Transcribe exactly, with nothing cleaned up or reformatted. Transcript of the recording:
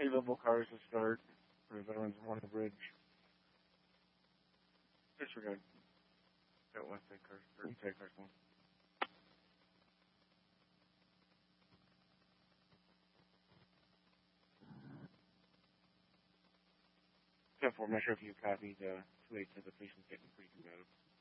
A-level cars to start for Veterans Memorial Bridge. Disregard. That West Side cars, or East Side cars one. Except for, I'm not sure if you copied uh, two eight said the patient's getting pretty combative.